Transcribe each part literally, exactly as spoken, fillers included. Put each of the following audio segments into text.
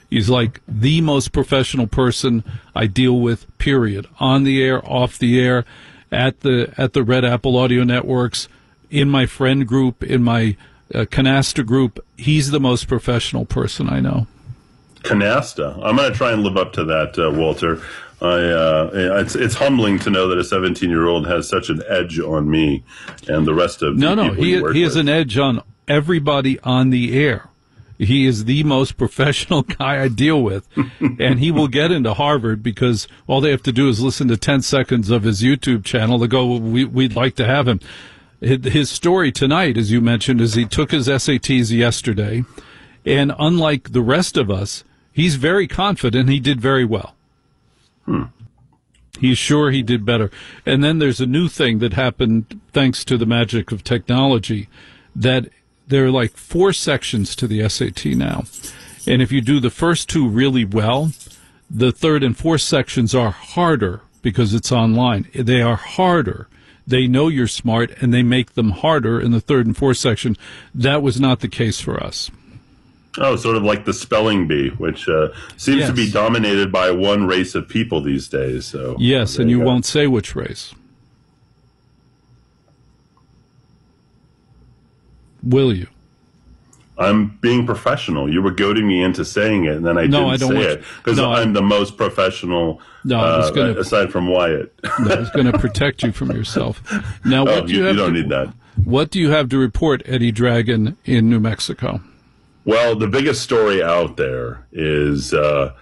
He's like the most professional person I deal with, period. On the air, off the air, at the at the Red Apple Audio Networks, in my friend group, in my uh, Canasta group. He's the most professional person I know. Canasta. I'm going to try and live up to that, uh, Walter. I, uh, it's it's humbling to know that a seventeen-year-old has such an edge on me and the rest of no, the no. people He you work he has with. an edge on everybody on the air. He is the most professional guy I deal with, and he will get into Harvard because all they have to do is listen to ten seconds of his YouTube channel to go, we, we'd like to have him. His story tonight, as you mentioned, is he took his S A Ts yesterday, and unlike the rest of us, he's very confident he did very well. Hmm. He's sure he did better. And then there's a new thing that happened thanks to the magic of technology, that there are like four sections to the S A T now. And if you do the first two really well, the third and fourth sections are harder because it's online. They are harder. They know you're smart, and they make them harder in the third and fourth section. That was not the case for us. Oh, sort of like the spelling bee, which uh, seems yes. to be dominated by one race of people these days. So yes, and you, you go. won't say which race. Will you? I'm being professional. You were goading me into saying it, and then I no, didn't I don't say want it because no, I'm the most professional. No, I was uh, gonna, aside from Wyatt. no, I was going to protect you from yourself. Now, what oh, do you, you, have you don't to, need that. What do you have to report, Eddie Dragon, in New Mexico? Well, the biggest story out there is uh,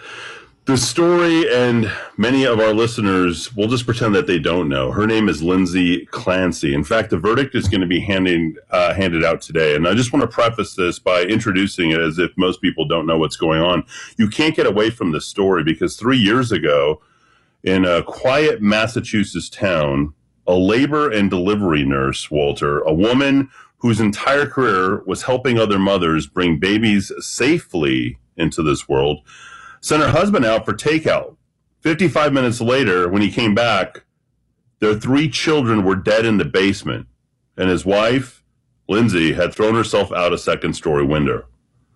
the story, and many of our listeners will just pretend that they don't know. Her name is Lindsay Clancy. In fact, the verdict is going to be handing, uh, handed out today. And I just want to preface this by introducing it as if most people don't know what's going on. You can't get away from this story because three years ago, in a quiet Massachusetts town, a labor and delivery nurse, Walter, a woman whose entire career was helping other mothers bring babies safely into this world, sent her husband out for takeout. fifty-five minutes later, when he came back, their three children were dead in the basement, and his wife, Lindsay, had thrown herself out a second-story window.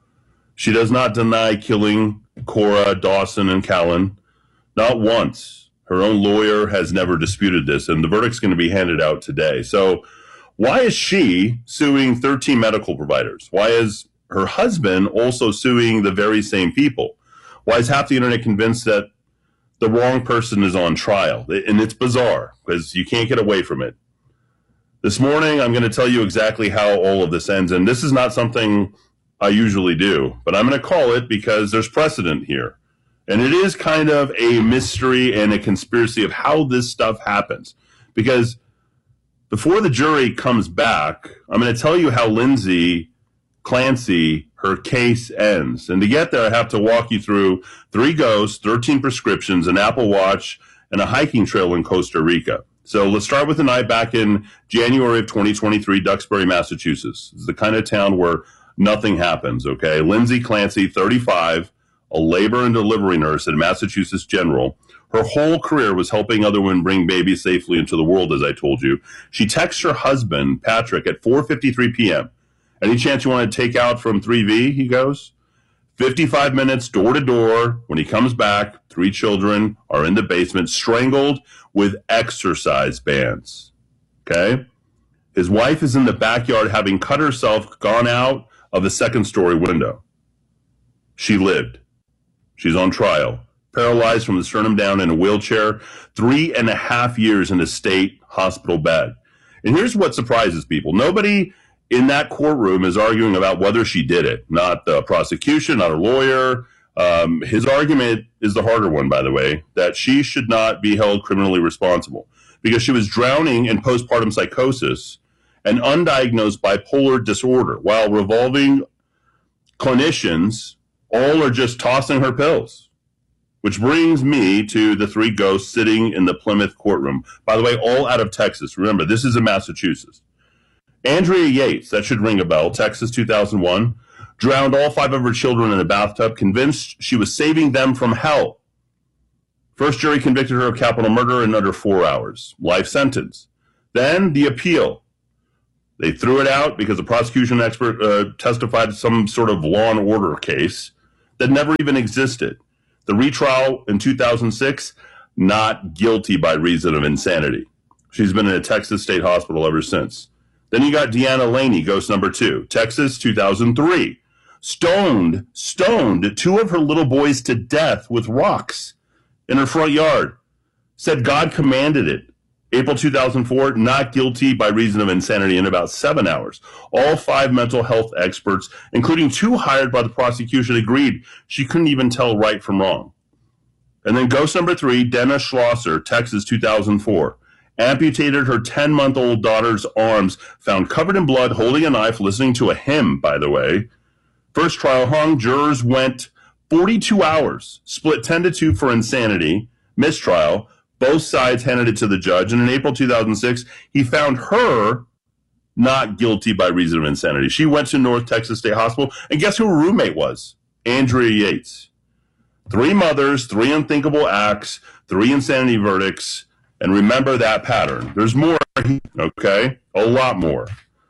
She does not deny killing Cora, Dawson, and Callan. Not once. Her own lawyer has never disputed this, and the verdict's going to be handed out today. So why is she suing thirteen medical providers? Why is her husband also suing the very same people? Why is half the internet convinced that the wrong person is on trial? And it's bizarre because you can't get away from it. This morning, I'm going to tell you exactly how all of this ends. And this is not something I usually do, but I'm going to call it because there's precedent here. And it is kind of a mystery and a conspiracy of how this stuff happens. Because before the jury comes back, I'm going to tell you how Lindsay Clancy, her case ends. And to get there, I have to walk you through three ghosts, thirteen prescriptions, an Apple Watch, and a hiking trail in Costa Rica. So let's start with the night back in January of twenty twenty-three, Duxbury, Massachusetts. It's the kind of town where nothing happens, okay? Lindsay Clancy, thirty-five, a labor and delivery nurse at Massachusetts General. Her whole career was helping other women bring babies safely into the world, as I told you. She texts her husband, Patrick, at four fifty-three p.m. Any chance you want to take out from three V, he goes. fifty-five minutes, door to door. When he comes back, three children are in the basement, strangled with exercise bands. Okay? His wife is in the backyard having cut herself, gone out of the second story window. She lived. She's on trial. Paralyzed from the sternum down in a wheelchair, three and a half years in a state hospital bed. And here's what surprises people. Nobody in that courtroom is arguing about whether she did it. Not the prosecution, not a lawyer. Um, his argument is the harder one, by the way, that she should not be held criminally responsible because she was drowning in postpartum psychosis and undiagnosed bipolar disorder while revolving clinicians all are just tossing her pills. Which brings me to the three ghosts sitting in the Plymouth courtroom. By the way, all out of Texas. Remember, this is in Massachusetts. Andrea Yates, that should ring a bell, Texas two thousand one, drowned all five of her children in a bathtub, convinced she was saving them from hell. First jury convicted her of capital murder in under four hours. Life sentence. Then the appeal. They threw it out because the prosecution expert uh, testified some sort of law and order case. that never even existed. The retrial in two thousand six, not guilty by reason of insanity. She's been in a Texas state hospital ever since. Then you got Deanna Laney, ghost number two, Texas, two thousand three. Stoned, stoned two of her little boys to death with rocks in her front yard. Said God commanded it. April two thousand four, not guilty by reason of insanity in about seven hours. All five mental health experts, including two hired by the prosecution, agreed she couldn't even tell right from wrong. And then ghost number three, Dennis Schlosser, Texas, two thousand four. Amputated her ten-month-old daughter's arms, found covered in blood, holding a knife, listening to a hymn, by the way. First trial hung, jurors went forty-two hours, split ten to two for insanity, mistrial. Both sides handed it to the judge, and in April two thousand six, he found her not guilty by reason of insanity. She went to North Texas State Hospital, and guess who her roommate was? Andrea Yates. Three mothers, three unthinkable acts, three insanity verdicts, and remember that pattern. There's more, okay? A lot more.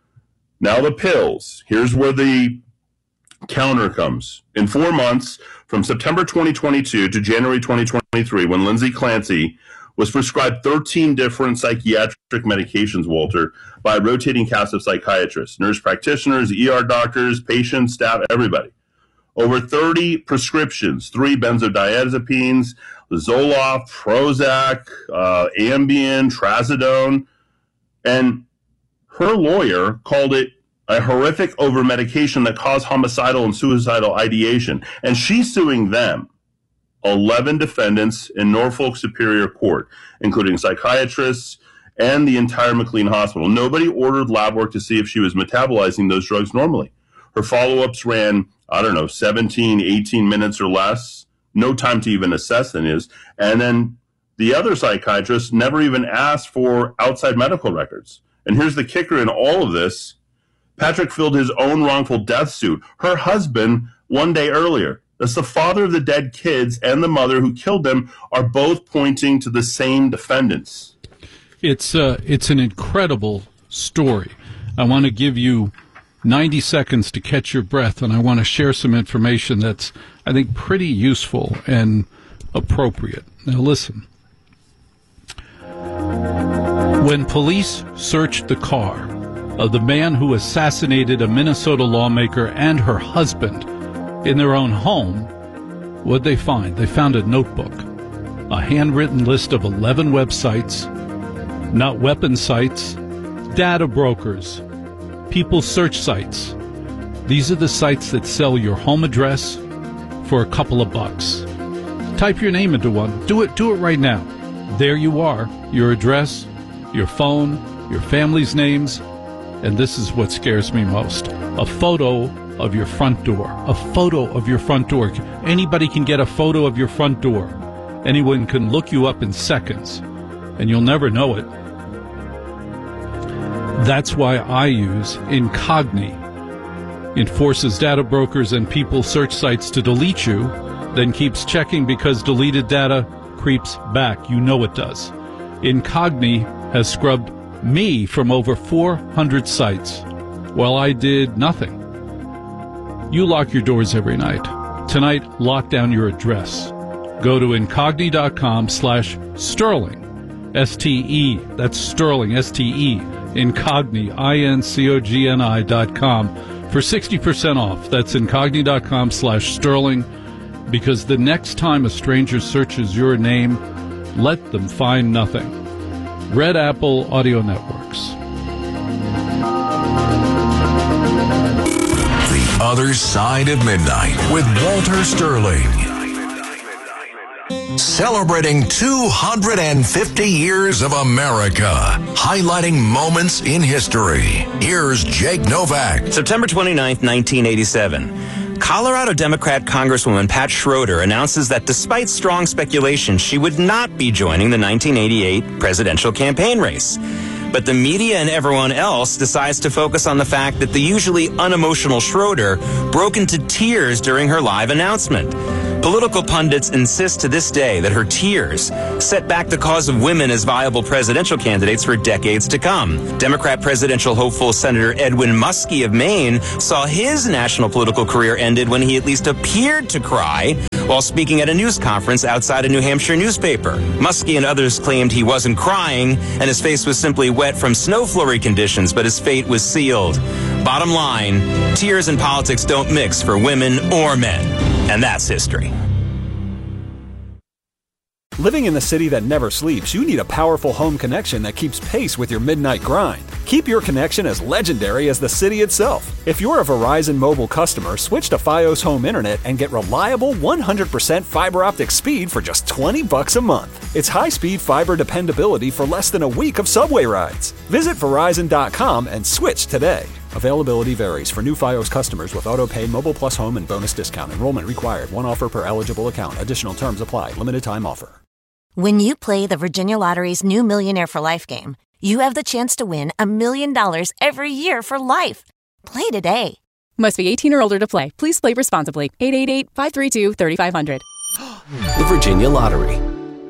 Now the pills. Here's where the counter comes. In four months, from September twenty twenty-two to January twenty twenty-three, when Lindsay Clancy was prescribed thirteen different psychiatric medications, Walter, by a rotating cast of psychiatrists, nurse practitioners, E R doctors, patients, staff, everybody. Over thirty prescriptions, three benzodiazepines, Zoloft, Prozac, uh, Ambien, Trazodone, and her lawyer called it a horrific over-medication that caused homicidal and suicidal ideation. And she's suing them, eleven defendants in Norfolk Superior Court, including psychiatrists and the entire McLean Hospital. Nobody ordered lab work to see if she was metabolizing those drugs normally. Her follow-ups ran, I don't know, seventeen, eighteen minutes or less. No time to even assess any of this. And then the other psychiatrist never even asked for outside medical records. And here's the kicker in all of this. Patrick filled his own wrongful death suit. Her husband, one day earlier, that's the father of the dead kids and the mother who killed them, are both pointing to the same defendants. It's uh, it's an incredible story. I want to give you ninety seconds to catch your breath, and I want to share some information that's, I think, pretty useful and appropriate. Now listen. When police searched the car of the man who assassinated a Minnesota lawmaker and her husband in their own home, what'd they find? They found a notebook, a handwritten list of eleven websites, not weapon sites, data brokers, people search sites. These are the sites that sell your home address for a couple of bucks. Type your name into one. Do it, do it right now. There you are, your address, your phone, your family's names. And this is what scares me most. A photo of your front door. A photo of your front door. Anybody can get a photo of your front door. Anyone can look you up in seconds, and you'll never know it. That's why I use Incogni. It forces data brokers and people search sites to delete you, then keeps checking because deleted data creeps back. You know it does. Incogni has scrubbed me from over four hundred sites while I did nothing. You lock your doors every night. Tonight, lock down your address. Go to incogni.com slash Sterling, S T E, that's Sterling, S T E, Incogni, I N C O G N I dot com for sixty percent off. That's incogni.com slash Sterling, because the next time a stranger searches your name, let them find nothing. Red Apple Audio Networks. The Other Side of Midnight with Walter Sterling. Celebrating two hundred fifty years of America, highlighting moments in history. Here's Jake Novak. September twenty-ninth, nineteen eighty-seven. Colorado Democrat Congresswoman Pat Schroeder announces that despite strong speculation, she would not be joining the nineteen eighty-eight presidential campaign race. But the media and everyone else decides to focus on the fact that the usually unemotional Schroeder broke into tears during her live announcement. Political pundits insist to this day that her tears set back the cause of women as viable presidential candidates for decades to come. Democrat presidential hopeful Senator Edwin Muskie of Maine saw his national political career ended when he at least appeared to cry while speaking at a news conference outside a New Hampshire newspaper. Muskie and others claimed he wasn't crying and his face was simply wet from snow flurry conditions, but his fate was sealed. Bottom line, tears and politics don't mix for women or men. And that's history. Living in the city that never sleeps, you need a powerful home connection that keeps pace with your midnight grind. Keep your connection as legendary as the city itself. If you're a Verizon Mobile customer, switch to Fios Home Internet and get reliable one hundred percent fiber optic speed for just twenty bucks a month. It's high-speed fiber dependability for less than a week of subway rides. Visit Verizon dot com and switch today. Availability varies for new Fios customers with auto-pay, Mobile Plus Home, and bonus discount. Enrollment required. One offer per eligible account. Additional terms apply. Limited time offer. When you play the Virginia Lottery's new Millionaire for Life game, you have the chance to win a million dollars every year for life. Play today. Must be eighteen or older to play. Please play responsibly. eight eight eight, five three two, three five zero zero. The Virginia Lottery.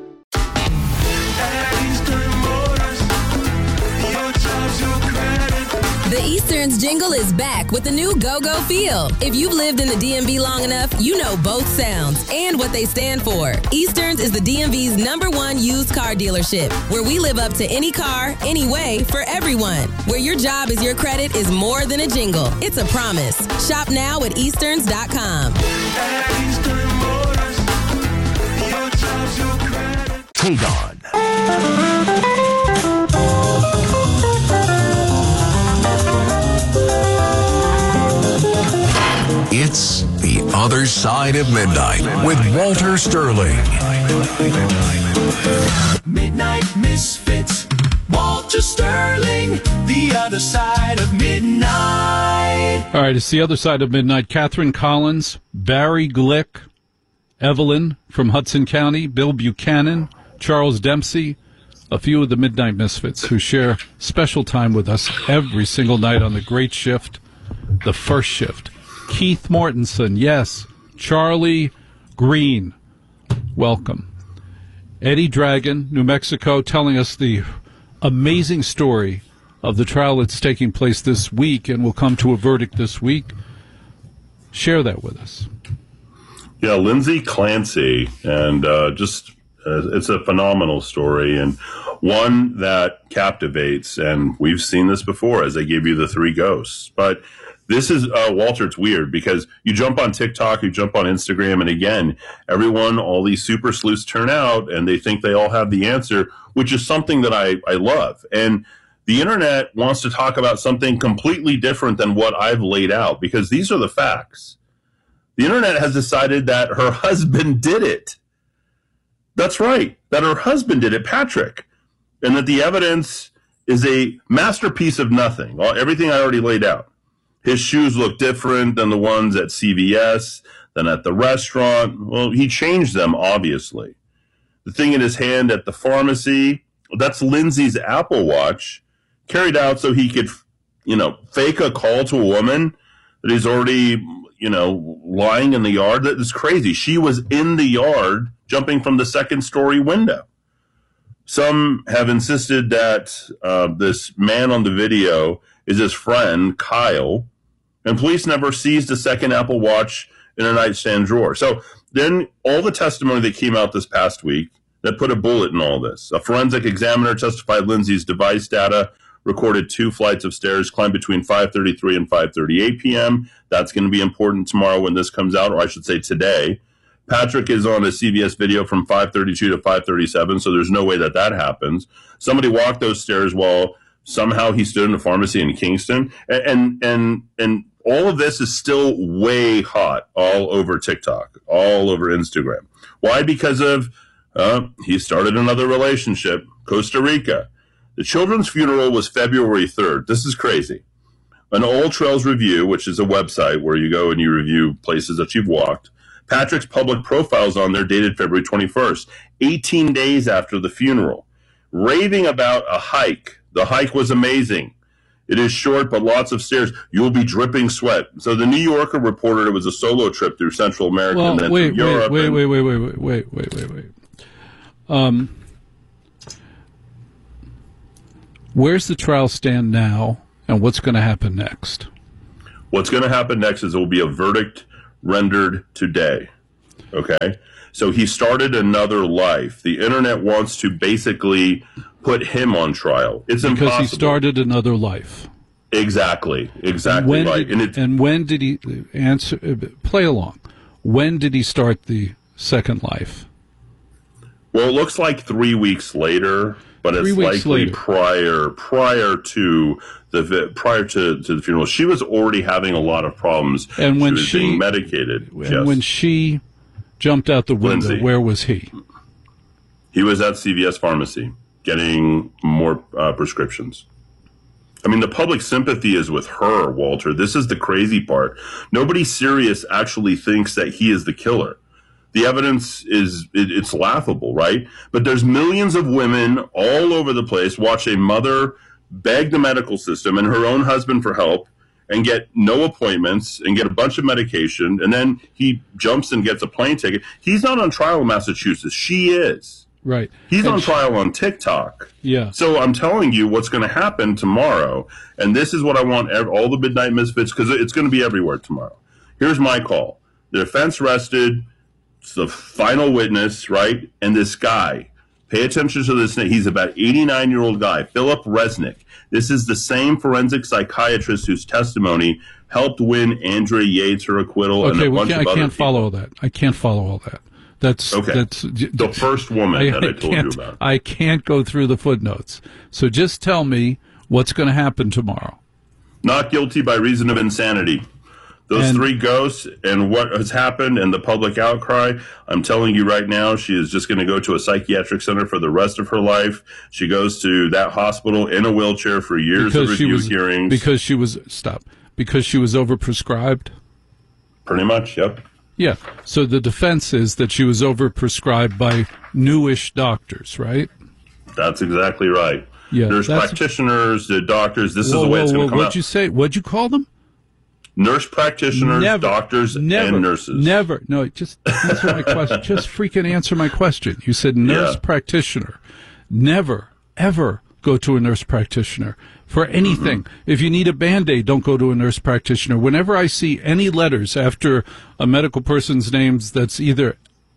The Easterns jingle is back with the new Go-Go feel. If you've lived in the D M V long enough, you know both sounds and what they stand for. Easterns is the D M V's number one used car dealership, where we live up to any car, any way, for everyone. Where your job is your credit is more than a jingle. It's a promise. Shop now at Easterns dot com. K-Don. It's The Other Side of Midnight with Walter Sterling. Midnight Misfits, Walter Sterling, The Other Side of Midnight. All right, it's The Other Side of Midnight. Catherine Collins, Barry Glick, Evelyn from Hudson County, Bill Buchanan, Charles Dempsey, a few of the Midnight Misfits who share special time with us every single night on the great shift, the first shift. Keith Mortensen, yes. Charlie Green, welcome. Eddie Dragon, New Mexico, telling us the amazing story of the trial that's taking place this week and will come to a verdict this week. Share that with us. Yeah, Lindsay Clancy, and uh, just uh, it's a phenomenal story and one that captivates. And we've seen this before, as I gave you the three ghosts. But this is, uh, Walter, it's weird because you jump on TikTok, you jump on Instagram, and again, everyone, all these super sleuths turn out and they think they all have the answer, which is something that I, I love. And the internet wants to talk about something completely different than what I've laid out because these are the facts. The internet has decided that her husband did it. That's right, that her husband did it, Patrick, and that the evidence is a masterpiece of nothing. Everything I already laid out. His shoes look different than the ones at C V S, than at the restaurant. Well, he changed them, obviously. The thing in his hand at the pharmacy, that's Lindsay's Apple Watch, carried out so he could, you know, fake a call to a woman that he's already, you know, lying in the yard. That is crazy. She was in the yard jumping from the second story window. Some have insisted that uh, this man on the video is his friend, Kyle, and police never seized a second Apple Watch in a nightstand drawer. So then all the testimony that came out this past week that put a bullet in all this. A forensic examiner testified Lindsay's device data recorded two flights of stairs climbed between five thirty-three and five thirty-eight p.m. That's going to be important tomorrow when this comes out, or I should say today. Patrick is on a C B S video from five thirty-two to five thirty-seven, so there's no way that that happens. Somebody walked those stairs while somehow he stood in a pharmacy in Kingston. And, and, and, and all of this is still way hot all over TikTok, all over Instagram. Why? Because of uh, he started another relationship, Costa Rica. The children's funeral was February third. This is crazy. An All Trails Review, which is a website where you go and you review places that you've walked. Patrick's public profiles on there dated February twenty-first, eighteen days after the funeral, raving about a hike. The hike was amazing. It is short, but lots of stairs. You'll be dripping sweat. So the New Yorker reported it was a solo trip through Central America well, and then wait, through Europe. Wait, and, wait, wait, wait, wait, wait, wait, wait, wait. Um, where's the trial stand now, and what's going to happen next? What's going to happen next is there will be a verdict rendered today. Okay? So he started another life. The internet wants to basically put him on trial. It's because impossible. he started another life. Exactly. Exactly when right. Did, and, it, and when did he answer? Play along. When did he start the second life? Well, it looks like three weeks later, but three it's likely later. prior prior to the prior to, to the funeral. She was already having a lot of problems. And when she was she being medicated, and yes. when she jumped out the window, Lindsay. Where was he? He was at C V S Pharmacy getting more uh, prescriptions. I mean, the public sympathy is with her, Walter. This is the crazy part. Nobody serious actually thinks that he is the killer. The evidence is, it, it's laughable, right? But there's millions of women all over the place watch a mother beg the medical system and her own husband for help and get no appointments and get a bunch of medication. And then he jumps and gets a plane ticket. He's not on trial in Massachusetts. She is. Right. He's and on she, trial on TikTok. Yeah. So I'm telling you what's going to happen tomorrow. And this is what I want ev- all the Midnight Misfits, because it's going to be everywhere tomorrow. Here's my call. The defense rested. It's the final witness, right? And this guy, pay attention to this name. He's about eighty-nine-year-old guy, Philip Resnick. This is the same forensic psychiatrist whose testimony helped win Andrea Yates her acquittal okay, and a we bunch can't, of I other can't people. follow all that. I can't follow all that. That's okay. That's the first woman I, that I told I you about. I can't go through the footnotes. So just tell me what's going to happen tomorrow. Not guilty by reason of insanity. Those and, three ghosts and what has happened and the public outcry, I'm telling you right now, she is just going to go to a psychiatric center for the rest of her life. She goes to that hospital in a wheelchair for years of review was, hearings. Because she was, stop, because she was overprescribed? Pretty much, yep. Yeah. So the defense is that she was overprescribed by newish doctors, right? That's exactly right. Yeah, Nurse practitioners, the doctors. This whoa, is the way whoa, it's going to come what'd out. What'd you say? What'd you call them? Nurse practitioners, never, doctors, never, and nurses. Never. No, just answer my question. Just freaking answer my question. You said nurse yeah. practitioner. Never, ever go to a nurse practitioner for anything. Mm-hmm. If you need a Band-Aid, don't go to a nurse practitioner. Whenever I see any letters after a medical person's names that's either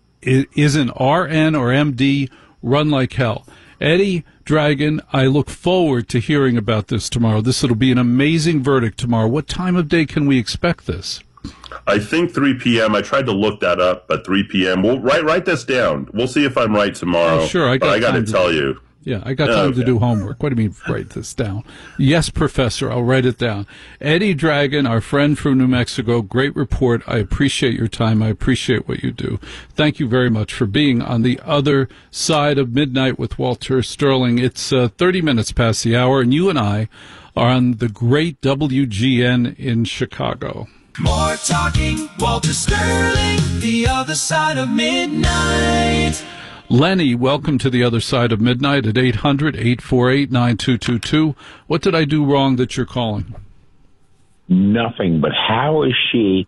is an R N or M D, run like hell. Eddie Dragon, I look forward to hearing about this tomorrow. This will be an amazing verdict tomorrow. What time of day can we expect this? I think three p.m. I tried to look that up, but three p.m. We'll write write this down. We'll see if I'm right tomorrow. Oh, sure, I got. But I got to tell do, you. Yeah, I got time okay. to do homework. What do you mean write this down? Yes, Professor, I'll write it down. Eddie Dragon, our friend from New Mexico, great report. I appreciate your time. I appreciate what you do. Thank you very much for being on the other side of midnight with Walter Sterling. It's uh, thirty minutes past the hour, and you and I are on the great W G N in Chicago. More talking, Walter Sterling, the other side of midnight. Lenny, welcome to the other side of midnight at eight hundred, eight four eight, nine two two two. What did I do wrong that you're calling? Nothing, but how is she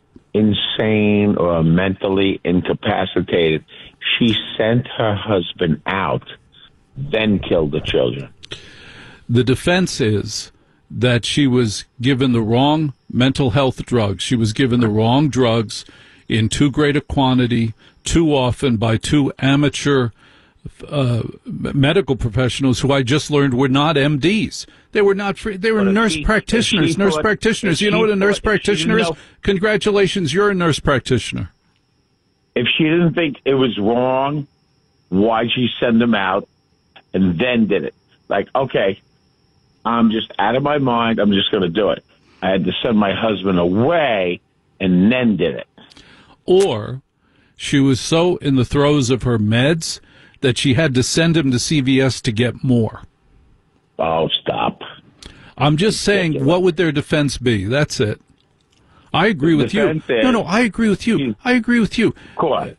insane or mentally incapacitated? She sent her husband out, then killed the children. The defense is that she was given the wrong mental health drugs. She was given the wrong drugs in too great a quantity, too often, by two amateur uh, medical professionals who I just learned were not M Ds. They were not free. They were but nurse she, practitioners. Nurse thought, practitioners. You know what a nurse practitioner is? Know, Congratulations, you're a nurse practitioner. If she didn't think it was wrong, why'd she send them out and then did it? Like, okay, I'm just out of my mind. I'm just going to do it. I had to send my husband away and then did it. Or she was so in the throes of her meds that she had to send him to C V S to get more. Oh, stop. I'm just saying, what would their defense be? That's it. I agree with you. Is, no, no, I agree with you. I agree with you. Of course.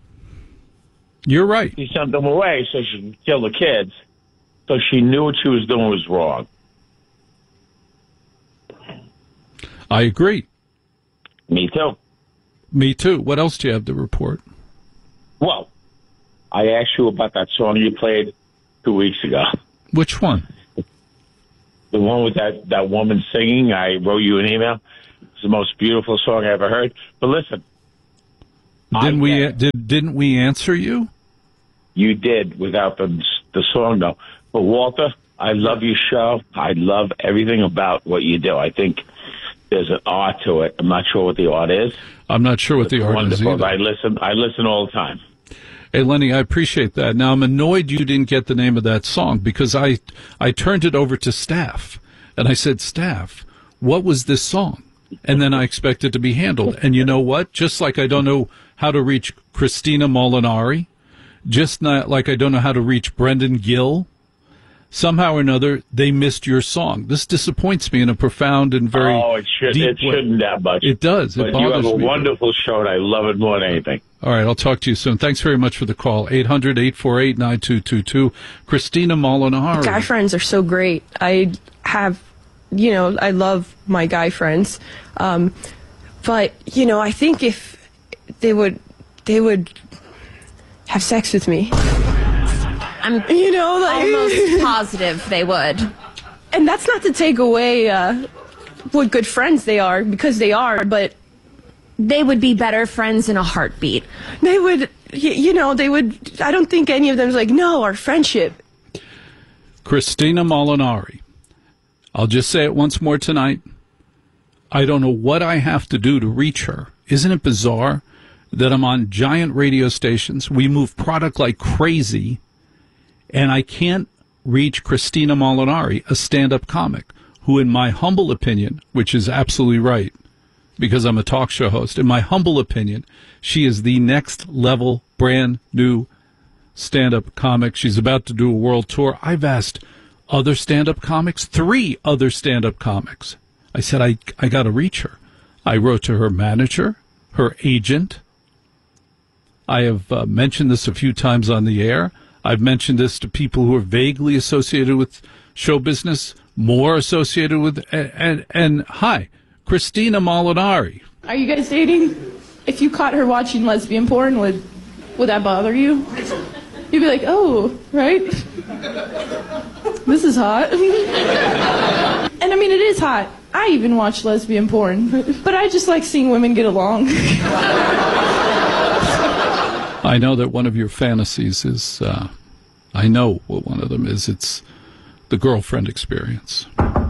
You're right. She sent them away so she could kill the kids. So she knew what she was doing was wrong. I agree. Me too. Me too. What else do you have to report? Well, I asked you about that song you played two weeks ago. Which one? The one with that, that woman singing. I wrote you an email. It's the most beautiful song I ever heard. But listen. Didn't I, we, did, didn't we answer you? You did without the, the song, though. But, Walter, I love your show. I love everything about what you do. I think there's an art to it. I'm not sure what the art is. I'm not sure what the art wonderful. is either. I listen, I listen all the time. Hey, Lenny, I appreciate that. Now, I'm annoyed you didn't get the name of that song because I, I turned it over to staff, and I said, staff, what was this song? And then I expect it to be handled. And you know what? Just like I don't know how to reach Christina Molinari, just not like I don't know how to reach Brendan Gill, somehow or another, they missed your song. This disappoints me in a profound and very Oh, it, should, deep it shouldn't that much. It does. It but you have a me. wonderful show, and I love it more than anything. All right, I'll talk to you soon. Thanks very much for the call. eight hundred, eight four eight, nine two two two. Christina Molinari. Guy friends are so great. I have, you know, I love my guy friends. Um, but, you know, I think if they would, they would have sex with me. I'm you know, like, almost positive they would. And that's not to take away uh, what good friends they are, because they are, but they would be better friends in a heartbeat. They would, you know, they would, I don't think any of them's like, no, our friendship. Christina Molinari. I'll just say it once more tonight. I don't know what I have to do to reach her. Isn't it bizarre that I'm on giant radio stations? We move product like crazy, and I can't reach Christina Molinari, a stand-up comic, who, in my humble opinion, which is absolutely right, because I'm a talk show host, in my humble opinion, she is the next level, brand new stand-up comic. She's about to do a world tour. I've asked other stand-up comics, three other stand-up comics. I said, I, I got to reach her. I wrote to her manager, her agent. I have uh, mentioned this a few times on the air. I've mentioned this to people who are vaguely associated with show business, more associated with, and, and, and hi, Christina Molinari. Are you guys dating? If you caught her watching lesbian porn, would would that bother you? You'd be like, oh, right? This is hot. And I mean, it is hot. I even watch lesbian porn, but I just like seeing women get along. I know that one of your fantasies is, uh, I know what one of them is. It's the girlfriend experience.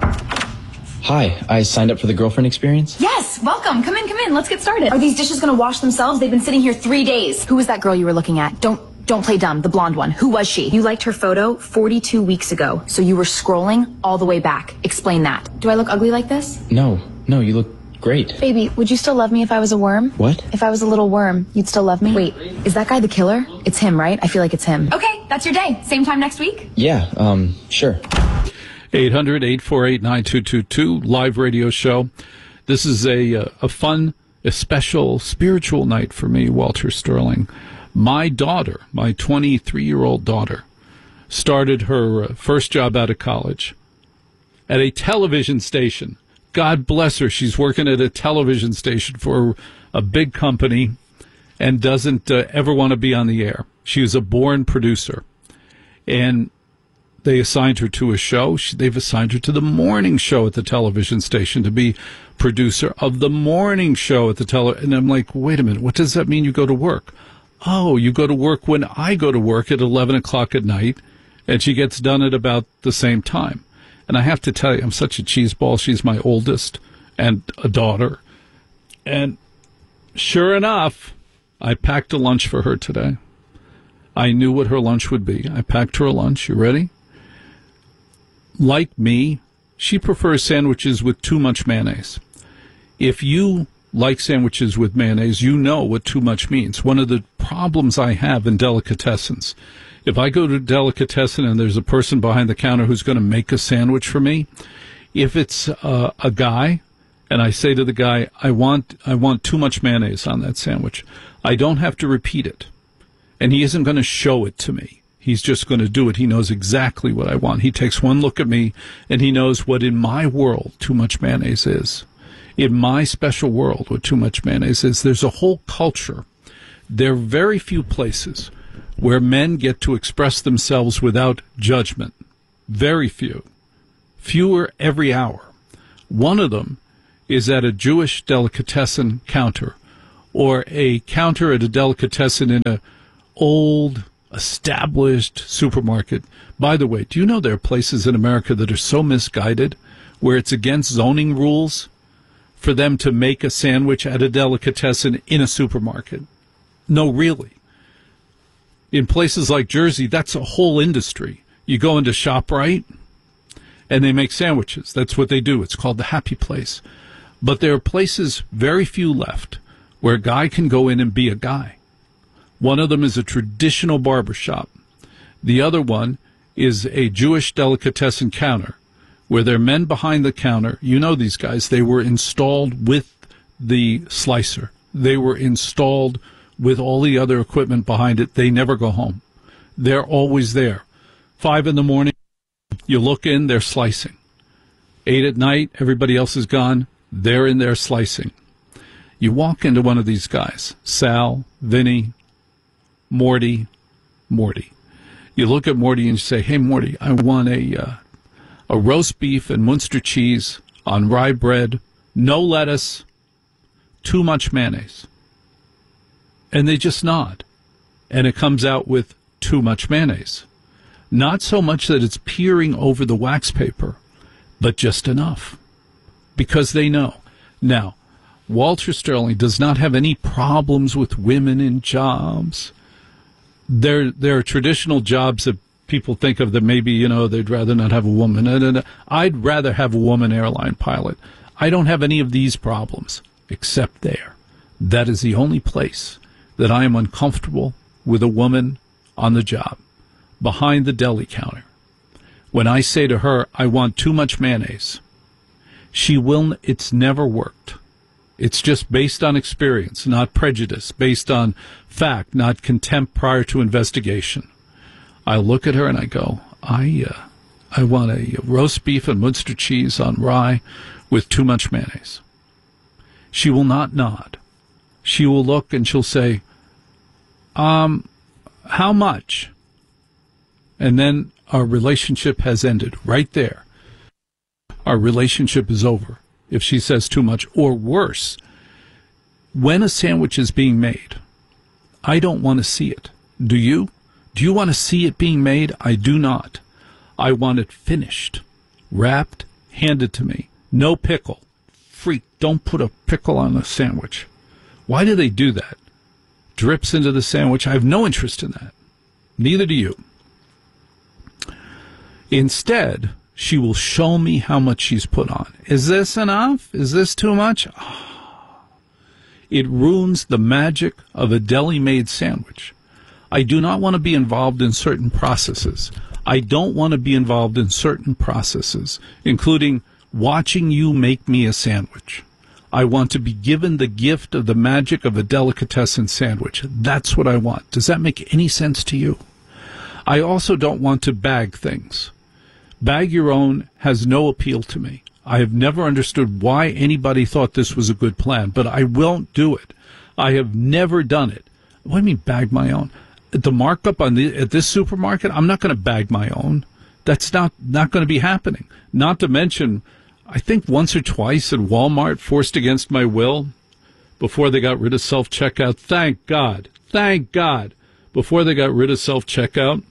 Hi, I signed up for the girlfriend experience. Yes, welcome. Come in, come in. Let's get started. Are these dishes going to wash themselves? They've been sitting here three days. Who was that girl you were looking at? Don't don't play dumb. The blonde one. Who was she? You liked her photo forty-two weeks ago, so you were scrolling all the way back. Explain that. Do I look ugly like this? No, no, you look great. Baby, would you still love me if I was a worm? What? If I was a little worm, you'd still love me? Wait, is that guy the killer? It's him, right? I feel like it's him. Okay, that's your day. Same time next week? Yeah, um, sure. eight hundred, eight four eight, nine two two two, live radio show. This is a, uh, a fun, a special, spiritual night for me, Walter Sterling. My daughter, my twenty-three-year-old daughter, started her uh, first job out of college at a television station. God bless her. She's working at a television station for a big company and doesn't uh, ever want to be on the air. She is a born producer. And they assigned her to a show. She, they've assigned her to the morning show at the television station to be producer of the morning show at the tele. And I'm like, wait a minute, what does that mean you go to work? Oh, you go to work when I go to work at eleven o'clock at night, and she gets done at about the same time. And I have to tell you, I'm such a cheeseball. She's my oldest and a daughter. And sure enough, I packed a lunch for her today. I knew what her lunch would be. I packed her a lunch. You ready? Like me, she prefers sandwiches with too much mayonnaise. If you like sandwiches with mayonnaise, you know what too much means. One of the problems I have in delicatessens, if I go to delicatessen and there's a person behind the counter who's going to make a sandwich for me, if it's uh, a guy and I say to the guy, I want I want too much mayonnaise on that sandwich, I don't have to repeat it. And he isn't going to show it to me. He's just going to do it. He knows exactly what I want. He takes one look at me, and he knows what in my world too much mayonnaise is. In my special world with too much mayonnaise is there's a whole culture. There are very few places where men get to express themselves without judgment. Very few. Fewer every hour. One of them is at a Jewish delicatessen counter or a counter at a delicatessen in a old, established supermarket. By the way, do you know there are places in America that are so misguided where it's against zoning rules for them to make a sandwich at a delicatessen in a supermarket? No, really. In places like Jersey, that's a whole industry. You go into ShopRite, and they make sandwiches. That's what they do. It's called the Happy Place. But there are places, very few left, where a guy can go in and be a guy. One of them is a traditional barber shop. The other one is a Jewish delicatessen counter, where there are men behind the counter. You know these guys. They were installed with the slicer. They were installed with all the other equipment behind it. They never go home. They're always there. Five in the morning, you look in, they're slicing. Eight at night, everybody else is gone. They're in there slicing. You walk into one of these guys, Sal, Vinny, Morty, Morty. You look at Morty and you say, hey, Morty, I want a, uh, a roast beef and Munster cheese on rye bread, no lettuce, too much mayonnaise. And they just nod. And it comes out with too much mayonnaise. Not so much that it's peering over the wax paper, but just enough. Because they know. Now, Walter Sterling does not have any problems with women in jobs. There, there are traditional jobs that people think of that maybe, you know, they'd rather not have a woman. And I'd rather have a woman airline pilot. I don't have any of these problems, except there. That is the only place that I am uncomfortable with a woman on the job, behind the deli counter. When I say to her, I want too much mayonnaise, she will, it's never worked. It's just based on experience, not prejudice, based on fact, not contempt prior to investigation. I look at her and I go, I, uh, I want a roast beef and Munster cheese on rye with too much mayonnaise. She will not nod. She will look and she'll say, um, how much? And then our relationship has ended right there. Our relationship is over if she says too much. Or worse, when a sandwich is being made, I don't want to see it. Do you? Do you want to see it being made? I do not. I want it finished, wrapped, handed to me. No pickle. Freak, don't put a pickle on a sandwich. Why do they do that? Drips into the sandwich. I have no interest in that. Neither do you. Instead, she will show me how much she's put on. Is this enough? Is this too much? Oh. It ruins the magic of a deli-made sandwich. I do not want to be involved in certain processes. I don't want to be involved in certain processes, including watching you make me a sandwich. I want to be given the gift of the magic of a delicatessen sandwich. That's what I want. Does that make any sense to you? I also don't want to bag things. Bag your own has no appeal to me. I have never understood why anybody thought this was a good plan, but I won't do it. I have never done it. What do you mean bag my own? The markup on the, at this supermarket, I'm not going to bag my own. That's not, not going to be happening. Not to mention, I think once or twice at Walmart, forced against my will, before they got rid of self-checkout. Thank God. Thank God. Before they got rid of self-checkout,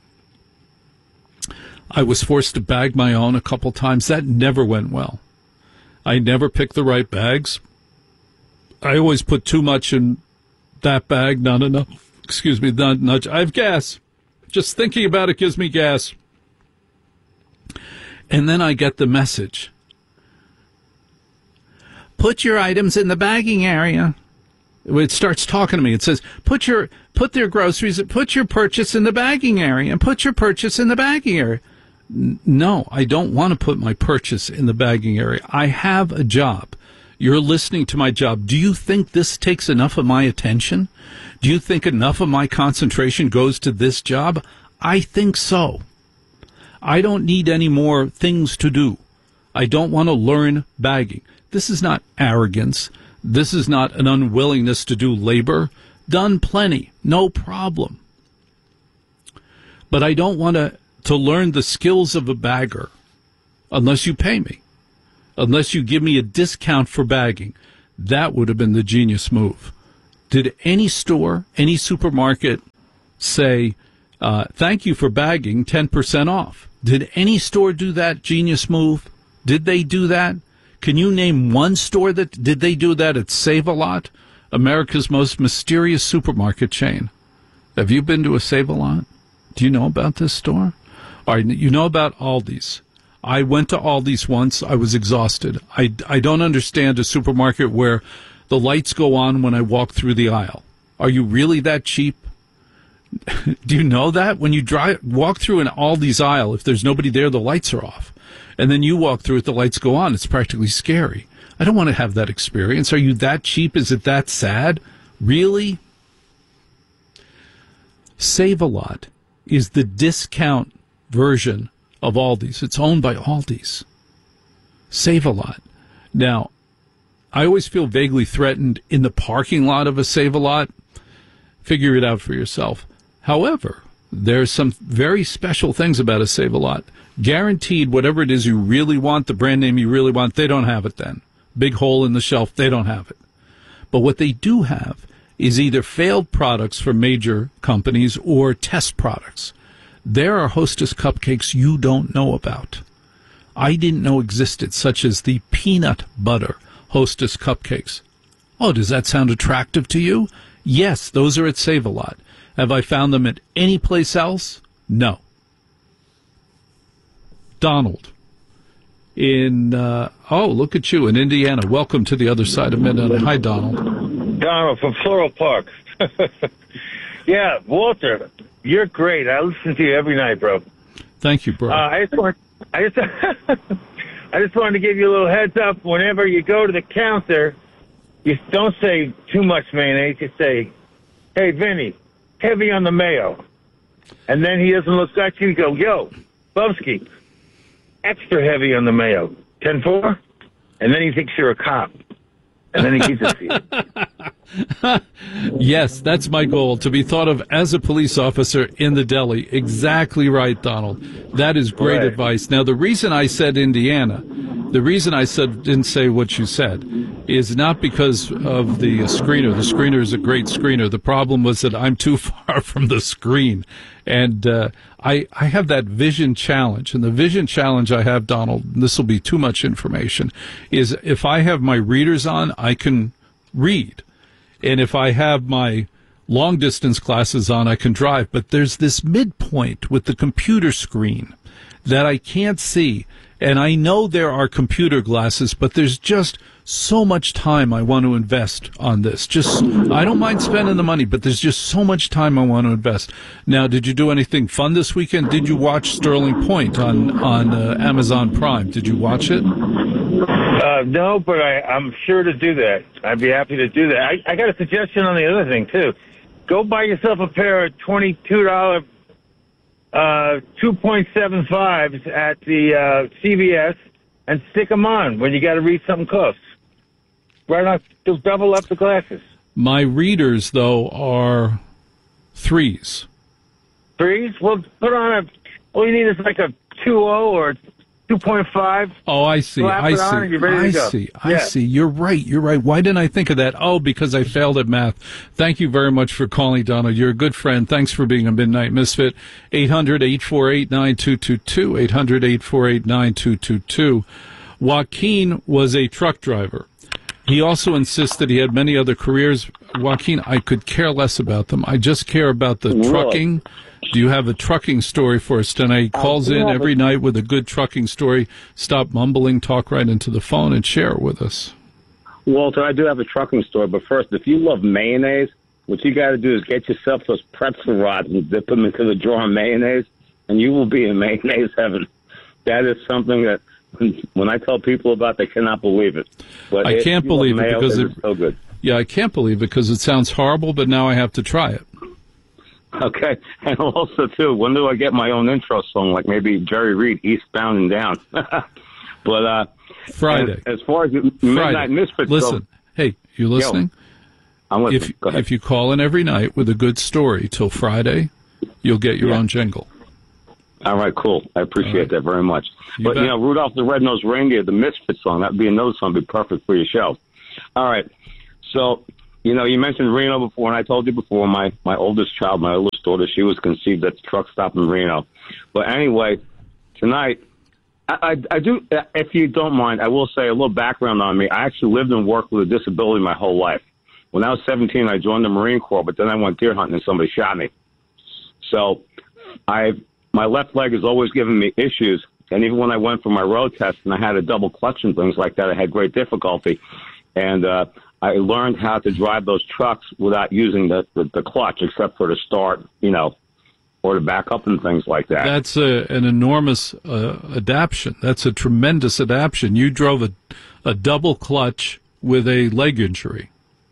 I was forced to bag my own a couple times. That never went well. I never picked the right bags. I always put too much in that bag, not enough. Excuse me, not much. I have gas. Just thinking about it gives me gas. And then I get the message. Put your items in the bagging area. It starts talking to me. It says, put your put their groceries, put your purchase in the bagging area, and put your purchase in the bagging area. No, I don't want to put my purchase in the bagging area. I have a job. You're listening to my job. Do you think this takes enough of my attention? Do you think enough of my concentration goes to this job? I think so. I don't need any more things to do. I don't want to learn bagging. This is not arrogance. This is not an unwillingness to do labor. Done plenty. No problem. But I don't want to, to learn the skills of a bagger unless you pay me, unless you give me a discount for bagging. That would have been the genius move. Did any store, any supermarket say, uh, thank you for bagging, ten percent off? Did any store do that genius move? Did they do that? Can you name one store that did they do that at Save-A-Lot, America's most mysterious supermarket chain? Have you been to a Save-A-Lot? Do you know about this store? All right, you know about Aldi's. I went to Aldi's once. I was exhausted. I, I don't understand a supermarket where the lights go on when I walk through the aisle. Are you really that cheap? Do you know that? When you drive, walk through an Aldi's aisle, if there's nobody there, the lights are off. And then you walk through it, the lights go on. It's practically scary. I don't want to have that experience. Are you that cheap? Is it that sad? Really? Save-A-Lot is the discount version of Aldi's. It's owned by Aldi's. Save-A-Lot. Now, I always feel vaguely threatened in the parking lot of a Save-A-Lot. Figure it out for yourself. However, there's some very special things about a Save-A-Lot. Guaranteed, whatever it is you really want, the brand name you really want, they don't have it then. Big hole in the shelf, they don't have it. But what they do have is either failed products from major companies or test products. There are Hostess cupcakes you don't know about. I didn't know existed, such as the peanut butter Hostess cupcakes. Oh, does that sound attractive to you? Yes, those are at Save-A-Lot. Have I found them at any place else? No. Donald in, uh, oh, look at you, in Indiana. Welcome to the other side of midnight. Hi, Donald. Donald from Floral Park. Yeah, Walter, you're great. I listen to you every night, bro. Thank you, bro. Uh, I just want, I just, I just wanted to give you a little heads up. Whenever you go to the counter, you don't say too much mayonnaise. You say, "Hey, Vinny, heavy on the mayo," and then he doesn't look at you. You go, "Yo, Bubsky, extra heavy on the mayo, ten four," and then he thinks you're a cop, and then he keeps it to you. Yes, that's my goal, to be thought of as a police officer in the deli. Exactly right, Donald. That is great Right. advice. Now, the reason I said Indiana, the reason I said didn't say what you said, is not because of the screener. The screener is a great screener. The problem was that I'm too far from the screen. And uh, I, I have that vision challenge. And the vision challenge I have, Donald, and this will be too much information, is if I have my readers on, I can read. And if I have my long-distance glasses on, I can drive. But there's this midpoint with the computer screen that I can't see. And I know there are computer glasses, but there's just so much time I want to invest on this. Just, I don't mind spending the money, but there's just so much time I want to invest. Now, did you do anything fun this weekend? Did you watch Sterling Point on, on uh, Amazon Prime? Did you watch it? Uh, no, but I, I'm sure to do that. I'd be happy to do that. I, I got a suggestion on the other thing, too. Go buy yourself a pair of twenty-two dollars uh, two point seven fives at the uh, C V S and stick them on when you got to read something close. Right on, just double up the glasses. My readers, though, are threes. Threes? Well, put on a, all you need is like a two point oh or two point five. Oh, I see. Slap I it see. on and you're ready I to go. see. I Yeah. see. You're right. You're right. Why didn't I think of that? Oh, because I failed at math. Thank you very much for calling, Donald. You're a good friend. Thanks for being a Midnight Misfit. eight hundred, eight four eight, nine two two two. eight hundred, eight four eight, nine two two two. Joaquin was a truck driver. He also insists that he had many other careers. Joaquin, I could care less about them. I just care about the Really? trucking. Do you have a trucking story for us tonight? He calls do in have every a- night with a good trucking story. Stop mumbling, talk right into the phone, and share it with us. Walter, I do have a trucking store, but first, if you love mayonnaise, what you got to do is get yourself those pretzel rods and dip them into the jar of mayonnaise, and you will be in mayonnaise heaven. That is something that, when I tell people about, they cannot believe it. But I if can't you love believe it mayo, because it it, is so good. Yeah, I can't believe it because it sounds horrible, but now I have to try it. Okay, and also too, when do I get my own intro song, like maybe Jerry Reed, Eastbound and Down? But uh, Friday. And as far as the Midnight Friday. Misfits Listen, go, hey, you listening? Yo, I'm listening. If Go ahead. if you call in every night with a good story till Friday, you'll get your Yeah. own jingle. All right, cool. I appreciate right. that very much. You but, bet. you know, Rudolph the Red-Nosed Reindeer, the Misfits song, that'd be another song that'd be perfect for your show. All right. So, you know, you mentioned Reno before, and I told you before, my, my oldest child, my oldest daughter, she was conceived at the truck stop in Reno. But anyway, tonight, I, I, I do, if you don't mind, I will say a little background on me. I actually lived and worked with a disability my whole life. When I was seventeen, I joined the Marine Corps, but then I went deer hunting and somebody shot me. So I, my left leg has always given me issues. And even when I went for my road test and I had a double clutch and things like that, I had great difficulty. And uh, I learned how to drive those trucks without using the, the, the clutch, except for to start, you know, or to back up and things like that. That's a, an enormous uh, adaptation. That's a tremendous adaptation. You drove a, a double clutch with a leg injury.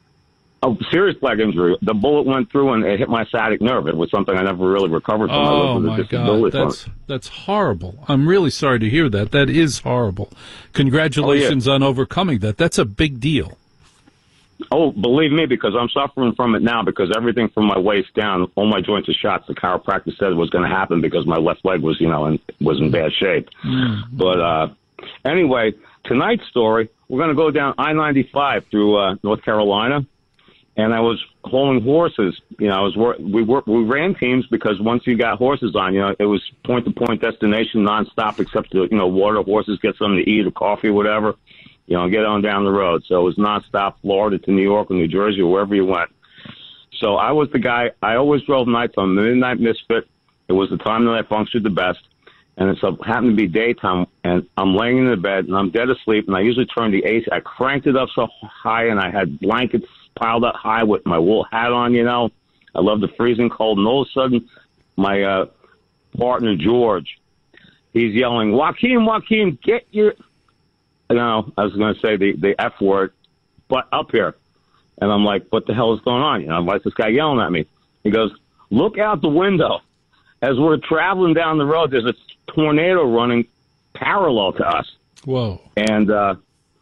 A serious leg injury. The bullet went through and it hit my sciatic nerve. It was something I never really recovered from. I Oh, lived with a my disability God. from That's, it. that's horrible. I'm really sorry to hear that. That is horrible. Congratulations Oh, yeah. on overcoming that. That's a big deal. Oh, believe me, because I'm suffering from it now because everything from my waist down, all my joints are shots. The chiropractor said it was going to happen because my left leg was, you know, in, was in bad shape. Mm. But uh, anyway, tonight's story, we're going to go down I ninety-five through uh, North Carolina. And I was hauling horses. You know, I was wor- we were, we ran teams because once you got horses on, you know, it was point to point destination nonstop, except to you know water. Horses get something to eat or coffee, or whatever. You know, get on down the road. So it was nonstop, Florida to New York or New Jersey or wherever you went. So I was the guy. I always drove nights on Midnight Misfit. It was the time that I functioned the best. And it so happened to be daytime, and I'm laying in the bed, and I'm dead asleep, and I usually turn the A C. I cranked it up so high, and I had blankets piled up high with my wool hat on, you know. I love the freezing cold. And all of a sudden, my uh, partner, George, he's yelling, Joaquin, Joaquin, get your... No, I was going to say the, the F word, but up here. And I'm like, what the hell is going on? You know, why is this guy yelling at me? He goes, look out the window. As we're traveling down the road, there's a tornado running parallel to us. Whoa. And uh,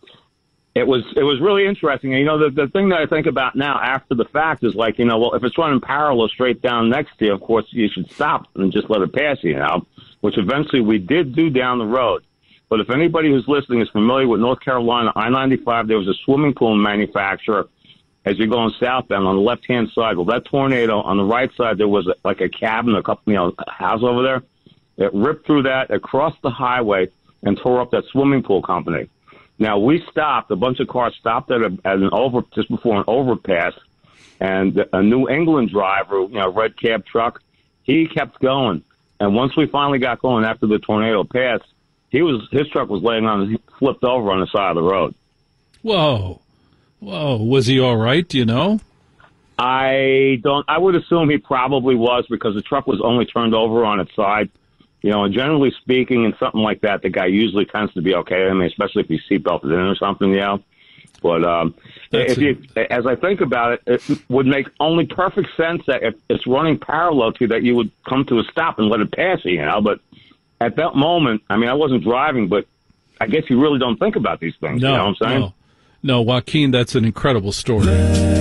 it was it was really interesting. And, you know, the, the thing that I think about now after the fact is like, you know, well, if it's running parallel straight down next to you, of course, you should stop and just let it pass you, you know, which eventually we did do down the road. But if anybody who's listening is familiar with North Carolina, I ninety-five, there was a swimming pool manufacturer as you're going southbound on the left-hand side. Well, that tornado, on the right side, there was a, like a cabin, a couple, you know, a house over there. It ripped through that, across the highway, and tore up that swimming pool company. Now, we stopped. A bunch of cars stopped at, a, at an over just before an overpass, and a New England driver, you know, red cab truck, he kept going. And once we finally got going after the tornado passed, he was his truck was laying on, he flipped over on the side of the road. Whoa. Whoa. Was he all right? Do you know? I don't. I would assume he probably was because the truck was only turned over on its side. You know, and generally speaking, in something like that, the guy usually tends to be okay. I mean, especially if he's seatbelted in or something, you know. But um, if you, as I think about it, it would make only perfect sense that if it's running parallel to that, you would come to a stop and let it pass you, you know. But at that moment, I mean, I wasn't driving, but I guess you really don't think about these things. No, you know what I'm saying? no. No, Joaquin, that's an incredible story.